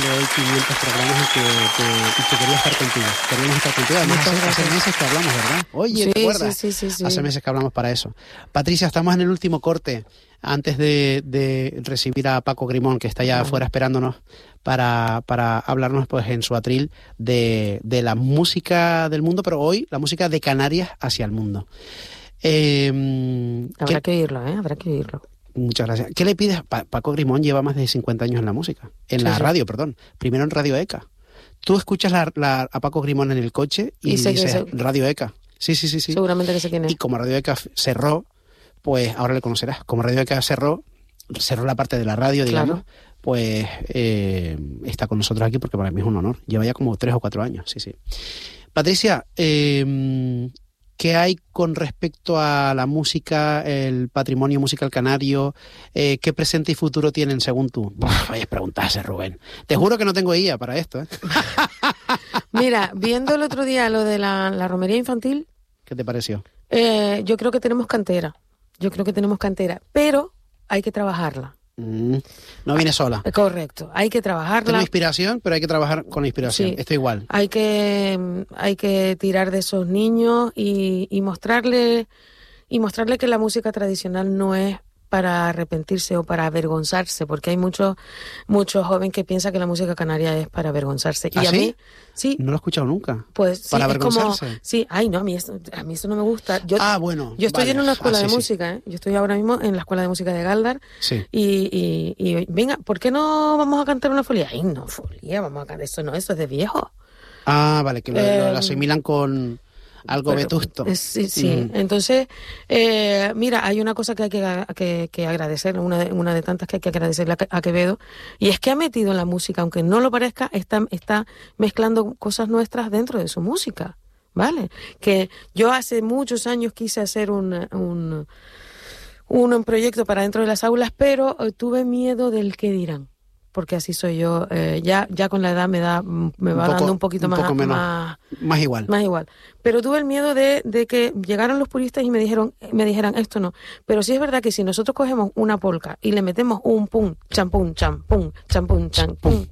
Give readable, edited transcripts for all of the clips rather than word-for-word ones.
cumpliendo hoy 500 programas y que quería estar contigo. Queríamos estar contigo. Además, hace meses que hablamos, ¿verdad? Oye, sí, ¿te acuerdas? Sí. Hace meses que hablamos para eso. Patricia, estamos en el último corte antes de recibir a Paco Grimón, que está ya afuera esperándonos para hablarnos pues en su atril de la música del mundo, pero hoy la música de Canarias hacia el mundo. Habrá que oírlo, habrá que oírlo. Muchas gracias. ¿Qué le pides? Paco Grimón lleva más de 50 años en la música, radio, perdón. Primero en Radio ECA. Tú escuchas a Paco Grimón en el coche y dices Radio ECA. Sí. Seguramente que sé quién es. Y como Radio ECA cerró, pues ahora le conocerás. Como Radio ECA cerró la parte de la radio, digamos, pues está con nosotros aquí porque para mí es un honor. Lleva ya como 3 o 4 años, sí. Patricia, ¿qué hay con respecto a la música, el patrimonio musical canario? ¿Qué presente y futuro tienen según tú? Vaya preguntarse, Rubén. Te juro que no tengo guía para esto, ¿eh? Mira, viendo el otro día lo de la romería infantil... ¿Qué te pareció? Yo creo que tenemos cantera. Pero hay que trabajarla. No viene sola. Correcto, hay que trabajarla. Tengo inspiración, pero hay que trabajar con la inspiración. Sí. Esto igual. Hay que tirar de esos niños y mostrarle que la música tradicional no es para arrepentirse o para avergonzarse, porque hay muchos jóvenes que piensan que la música canaria es para avergonzarse. ¿Ah, y a sí? mí, sí. No lo he escuchado nunca. Pues sí, ¿Para es avergonzarse? como, sí, a mí eso no me gusta. Bueno. Yo estoy en una escuela de sí. música, Yo estoy ahora mismo en la escuela de música de Galdar. Sí. Y venga, ¿por qué no vamos a cantar una folía? Ay, no, folía, vamos a cantar. Eso es de viejo. Vale, que lo asimilan con algo vetusto. Sí. Entonces, mira, hay una cosa que hay que agradecer, una de tantas que hay que agradecerle a Quevedo, y es que ha metido en la música, aunque no lo parezca, está mezclando cosas nuestras dentro de su música, ¿vale? Que yo hace muchos años quise hacer un proyecto para dentro de las aulas, pero tuve miedo del qué dirán. Porque así soy yo, ya con la edad me va dando un poquito más igual. Más igual. Pero tuve el miedo de que llegaran los puristas y me dijeran esto no. Pero sí es verdad que si nosotros cogemos una polca y le metemos un pum, champum, champum, champum, champum.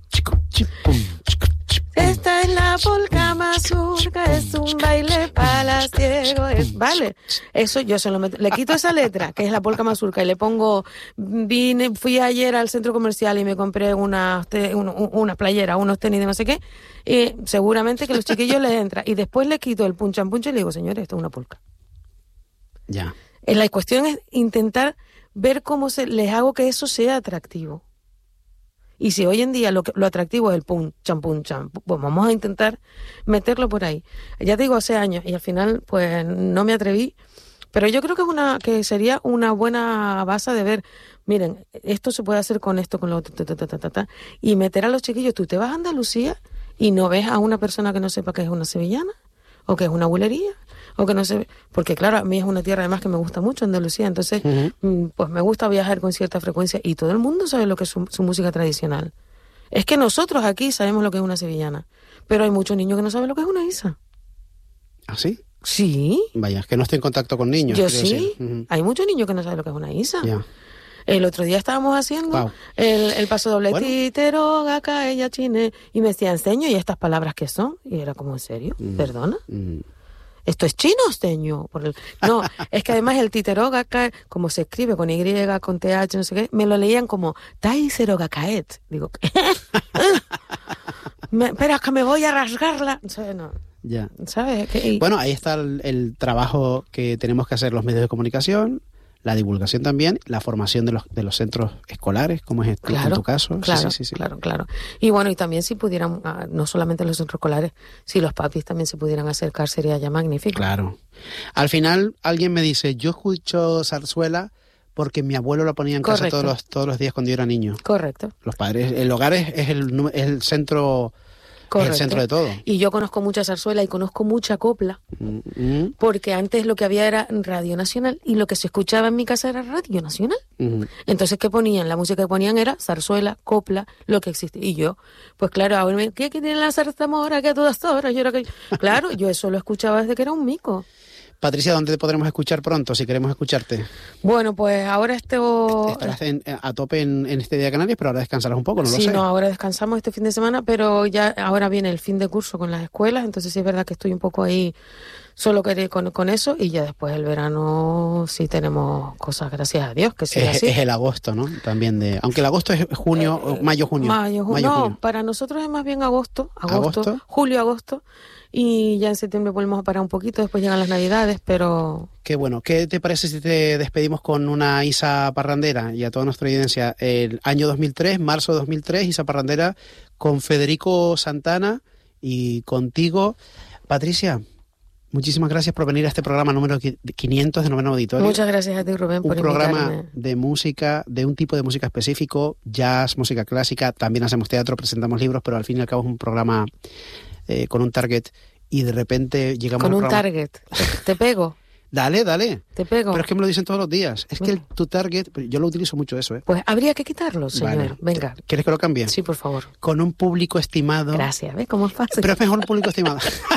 Esta es la polca mazurca, es un baile palaciego, vale. Eso yo se lo meto, le quito esa letra, que es la polca mazurca, y le pongo, fui ayer al centro comercial y me compré una playera, unos tenis de no sé qué, y seguramente que los chiquillos les entra. Y después le quito el punchan y le digo, señores, esto es una polca. Ya. La cuestión es intentar ver cómo les hago que eso sea atractivo. Y si hoy en día lo atractivo es el pum, cham, pues vamos a intentar meterlo por ahí. Ya te digo, hace años, y al final pues no me atreví, pero yo creo que sería una buena base de ver, miren, esto se puede hacer con esto, con lo otro, y meter a los chiquillos. Tú te vas a Andalucía y no ves a una persona que no sepa que es una sevillana, o que es una bulería, o que no sé, porque claro, a mí es una tierra además que me gusta mucho, Andalucía, entonces pues me gusta viajar con cierta frecuencia y todo el mundo sabe lo que es su música tradicional. Es que nosotros aquí sabemos lo que es una sevillana, pero hay muchos niños que no saben lo que es una isa. ¿Ah, sí? Sí. Vaya, es que no estoy en contacto con niños. Yo sí, hay muchos niños que no saben lo que es una isa. Ya. El otro día estábamos haciendo el paso doble, bueno. Titero, gaca, ella, chine, y me decían, señor, ¿y estas palabras qué son? Y era como, ¿en serio? ¿Perdona? ¿Esto es chino, señor? No, es que además el titerogaca, como se escribe con Y, con TH, no sé qué, me lo leían como taiserogacaet. Digo, espera, que me voy a rasgarla. No. Ya. ¿Sabes? Bueno, ahí está el trabajo que tenemos que hacer los medios de comunicación, la divulgación también, la formación de los centros escolares, como es en tu caso. Claro, sí. Claro. Y bueno, y también si pudieran, no solamente los centros escolares, si los papis también se pudieran acercar, sería ya magnífico. Claro. Al final, alguien me dice, yo escucho zarzuela porque mi abuelo la ponía en casa todos los días cuando yo era niño. Correcto. Los padres, el hogar es el centro... Correcto. Es el centro de todo. Y yo conozco mucha zarzuela y conozco mucha copla, porque antes lo que había era Radio Nacional y lo que se escuchaba en mi casa era Radio Nacional. Entonces, ¿qué ponían? La música que ponían era zarzuela, copla, lo que existe. Y yo, pues claro, ahora ¿qué tiene la zarzamora que a todas horas? Claro, yo eso lo escuchaba desde que era un mico. Patricia, ¿dónde te podremos escuchar pronto si queremos escucharte? Bueno, pues ahora Estarás a tope en este día de Canarias, pero ahora descansarás un poco, no lo sé. Sí, no, ahora descansamos este fin de semana, pero ya ahora viene el fin de curso con las escuelas, entonces sí es verdad que estoy un poco ahí solo con eso, y ya después el verano sí tenemos cosas, gracias a Dios, que sí así. Es el agosto, ¿no? También aunque el agosto es junio, mayo-junio. No, para nosotros es más bien agosto, julio-agosto, y ya en septiembre volvemos a parar un poquito, después llegan las Navidades, pero... Qué bueno. ¿Qué te parece si te despedimos con una Isa Parrandera y a toda nuestra audiencia? El año 2003, marzo de 2003, Isa Parrandera con Federico Santana y contigo. Patricia, muchísimas gracias por venir a este programa número 500 de Noveno Auditorio. Muchas gracias a ti, Rubén, por invitarme. Un programa de música, de un tipo de música específico, jazz, música clásica, también hacemos teatro, presentamos libros, pero al fin y al cabo es un programa con un target, y de repente llegamos con un target. ¿Te pego? Dale. Te pego. Pero es que me lo dicen todos los días. Es que tu target, yo lo utilizo mucho eso, ¿eh? Pues habría que quitarlo, señor. Vale. Venga. ¿Quieres que lo cambie? Sí, por favor. Con un público estimado. Gracias, ¿ves cómo es fácil? Pero es mejor un público estimado.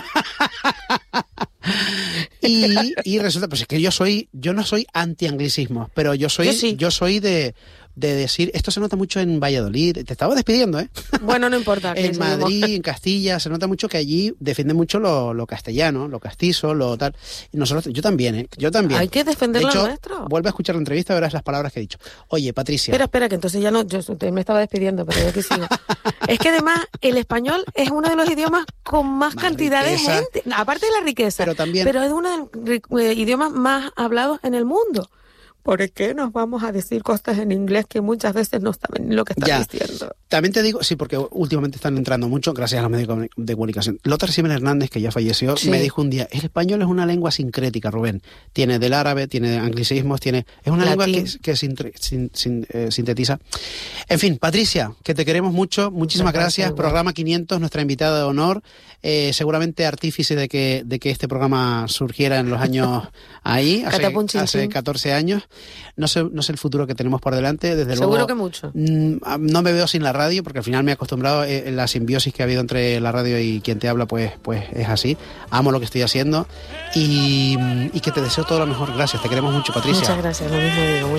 Y resulta, pues es que yo no soy anti-anglicismos, pero yo soy de decir, esto se nota mucho en Valladolid, te estaba despidiendo, ¿eh? Bueno, no importa. En Madrid, en Castilla, se nota mucho que allí defienden mucho lo castellano, lo castizo, lo tal. Y nosotros, yo también. Hay que defender lo nuestro. Vuelve a escuchar la entrevista y verás las palabras que he dicho. Oye, Patricia. Espera, que entonces ya no, usted me estaba despidiendo, pero yo que sigo. Es que además el español es uno de los idiomas con más cantidad riqueza, de gente, aparte de la riqueza, pero es uno de los idiomas más hablados en el mundo. ¿Por qué nos vamos a decir cosas en inglés que muchas veces no saben lo que están diciendo? También te digo, sí, porque últimamente están entrando mucho, gracias a los medios de comunicación. Lothar Jiménez Hernández, que ya falleció, me dijo un día, el español es una lengua sincrética, Rubén. Tiene del árabe, tiene anglicismos, es una lengua que sintetiza. En fin, Patricia, que te queremos mucho, muchísimas gracias. Programa 500, nuestra invitada de honor, seguramente artífice de que este programa surgiera en los años ahí, hace 14 años. No sé el futuro que tenemos por delante, desde luego. Seguro que mucho. No me veo sin la radio, porque al final me he acostumbrado, la simbiosis que ha habido entre la radio y quien te habla, pues es así. Amo lo que estoy haciendo y que te deseo todo lo mejor. Gracias, te queremos mucho, Patricia. Muchas gracias, lo mismo digo.